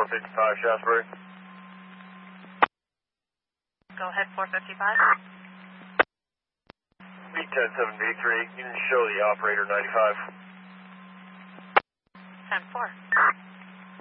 455 Shasbury. Go ahead, 455. B107B3, you can show the operator 95. 10-4.